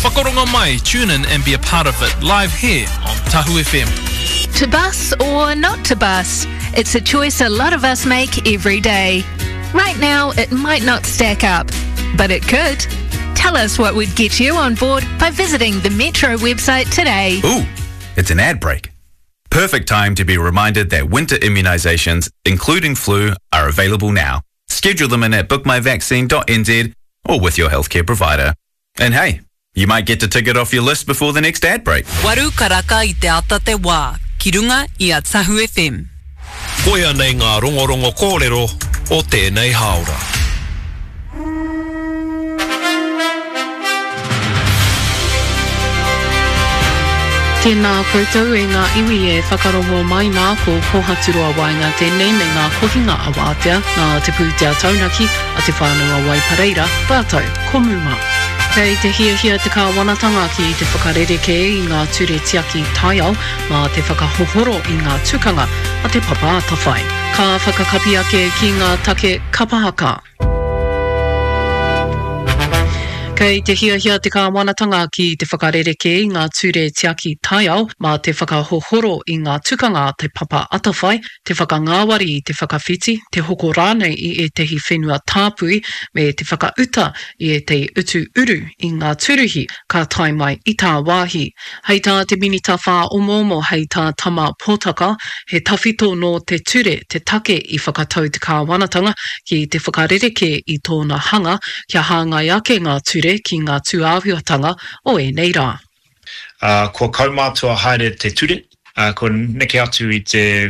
Whakaronga mai, tune in and be a part of it live here on Tahu FM. To bus or not to bus, it's a choice a lot of us make every day. Right now, it might not stack up, but it could. Tell us what would get you on board by visiting the Metro website today. Ooh, it's an ad break. Perfect time to be reminded that winter immunisations, including flu, are available now. Schedule them in at bookmyvaccine.nz or with your healthcare provider. And hey, you might get to tick it off your list before the next ad break. Waru karaka I te ata te wā, ki runga I a Tahu FM. Koia nei ngā rongorongo kōrero o tēnei haora. Tēnā koutou e ngā iwi e whakarongo mai nā ko kohaturua wainga tēnei me ngā kohinga a wātea nā te pūtea taunaki a te whānua Waipareira, tātou, komuma. Kei te hiahia te kāwanatanga ki te whakarereke I ngā ture tiaki taiao mā te whakahohoro I ngā tukanga a te papa atawhai. Ka whakakapi ake ki ngā take kapahaka. Kei te hiahia te kāwanatanga ki te whakarereke I ngā ture tiaki taiao mā te whakahohoro I ngā tukanga te papa atawhai, te whakangāwari I te whakawhiti, te hoko rānei I e tehi whenua tāpui me te whakauta I e te utu uru I ngā turuhi ka tai mai I tā wāhi. Hei tā te minita whā omomo hei tā tama pōtaka, he tawhito no te ture te take I whakatau te kāwanatanga ki te whakarereke I tōna hanga kia hāngai ake ngā ture ki ngā tūāhuatanga o e nei rā. Kua kaumātua haere te ture, ko neke atu I te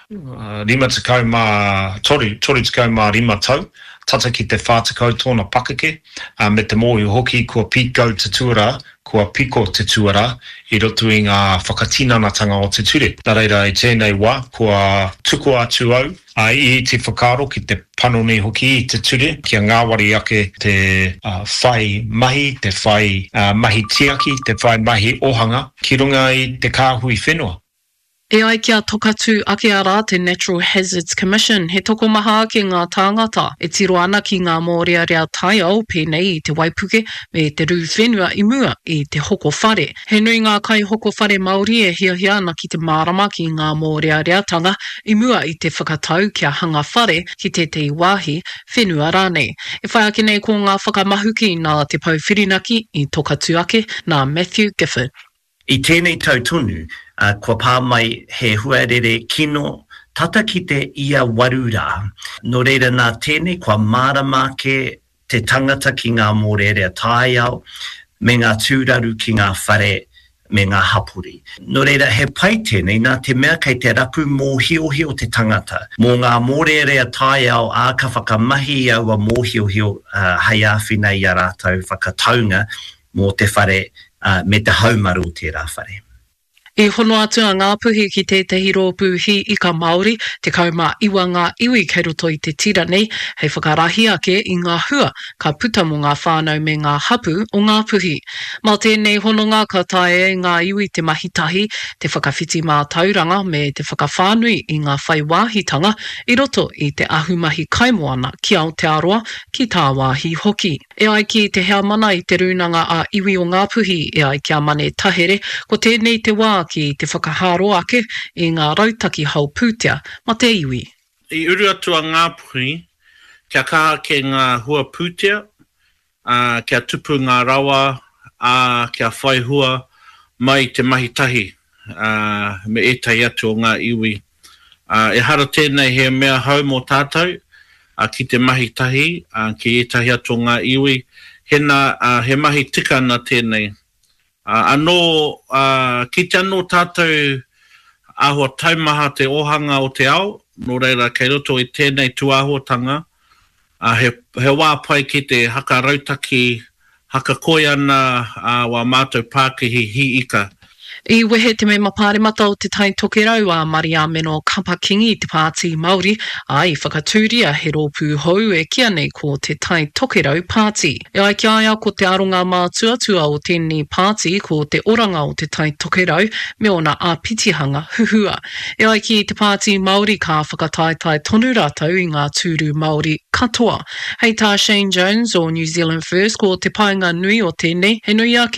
5 tau, tata ki te 4 tōna pakake, me te mōhi hoki kua piko te tuara, kua piko te tuara, I roto I ngā whakatinanatanga o te ture. Nā reira I tēnei wā, kua tuku atu au, I te whakaro ki te panoni hoki I te ture, kia ngāwari ake te whai mahi, te whai mahi tiaki, te whai mahi ohanga, ki runga I te kāhui whenua. E ai kia tokatu ake ara te Natural Hazards Commission, he toko maha ki ngā tāngata, e tiro ana ki ngā mōrearea taiao pēnei I te Waipuke me te rū whenua I mua I te hoko whare. He nui ngā kai hoko whare Māori e hiahia ana ki te mārama ki ngā mōreareatanga I mua I te whakatau kia hanga whare ki te wāhi whenua rānei. E whai ake nei ko ngā whakamahuki nā te pauwhirinaki I tokatu ake nā Matthew Gifford. I tēnei tautonu, kua pā mai he huarere kino tata ki te ia warura. No reira nā tēnei kua mārama ke te tangata ki ngā mōrearea taiao, me ngā tūraru ki ngā whare, me ngā hapuri. No reira he pai tēnei nā te mea kei te rapu mōhiohio te tangata. Mō ngā mōrearea taiao a ka whakamahi au a mōhiohio hei āwhina I a rātau whakataunga mō te whare me te haumaru te rā whare. E hono atu a ngā puhi ki tētahi rōpūhi I ka Māori, te kaumā iwa ngā iwi kei roto I te tira nei, hei whakarahi ake I ngā hua, ka puta mo ngā whānau me ngā hapu o ngā puhi. Mā tēnei hononga ka tae ngā iwi te mahitahi, te whakawhiti mā tauranga me te whakawhānui I ngā whai wāhitanga, I roto I te ahumahi kaimoana ki Aotearoa ki tā wāhi hoki. E ai ki te hea mana I te runanga a iwi o ngā puhi, e ai kia mane tahere, ko tēnei te wā ki te whakaharo ake I ngā rautaki hau pūtea ma te iwi. I uru atua ngā puhi, kia kaha ke ngā hua pūtea, kia tupu ngā rawa, kia whai hua mai te mahitahi, me etahi atu o ngā iwi. E hara tēnei he mea hau mō tātou, ki te mahitahi, ki etahi atu o ngā iwi, he mahi tika na tēnei. Anō, ki te anō tātou āhua taumaha te ohanga o te ao, no reira kei roto I tēnei tuāhuatanga, he wā pai ki te haka rautaki, haka koi ana wā mātou Pākehi hi ika. I wehe te me mapāremata o te tai tokerau a Maria Meno Kapakingi te Pāti Māori, ai whakatūria he rōpū hou e kia nei ko te tai tokerau Pāti. E ai kia aia ko te aronga mātuatua o tēnei Pāti ko te oranga o te tai tokerau me ona āpitihanga huhua. E ai ki te Pāti Māori ka whakataitai tonu rātou I ngā tūru Māori katoa. Hei tā Shane Jones o New Zealand First ko te painga nui o tēnei, he nui ake